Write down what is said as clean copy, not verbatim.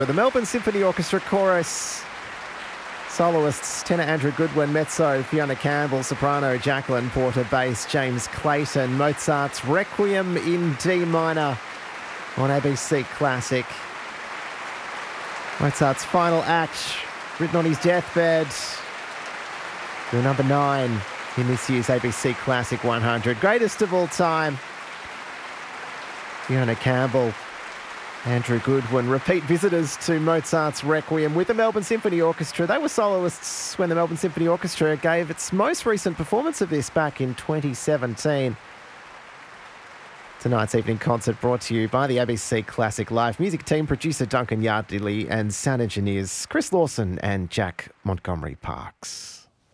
The Melbourne Symphony Orchestra chorus, soloists tenor Andrew Goodwin, mezzo Fiona Campbell, soprano Jacqueline Porter, bass James Clayton. Mozart's Requiem in D minor on ABC Classic. Mozart's final act, written on his deathbed. The number 9 in this year's ABC Classic 100. Greatest of all time, Fiona Campbell, Andrew Goodwin, repeat visitors to Mozart's Requiem with the Melbourne Symphony Orchestra. They were soloists when the Melbourne Symphony Orchestra gave its most recent performance of this back in 2017. Tonight's evening concert brought to you by the ABC Classic Live music team, producer Duncan Yardley and sound engineers Chris Lawson and Jack Montgomery Parks.